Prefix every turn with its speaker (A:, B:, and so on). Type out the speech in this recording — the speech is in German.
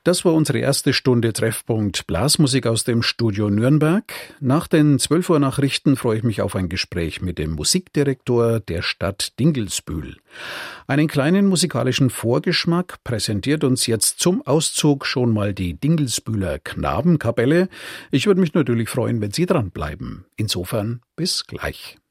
A: Das war unsere erste Stunde Treffpunkt Blasmusik aus dem Studio Nürnberg. Nach den 12 Uhr Nachrichten freue ich mich auf ein Gespräch mit dem Musikdirektor der Stadt Dingelsbühl. Einen kleinen musikalischen Vorgeschmack präsentiert uns jetzt zum Auszug schon mal die Dingelsbühler Knabenkapelle. Ich würde mich natürlich freuen, wenn Sie dranbleiben. Insofern bis gleich.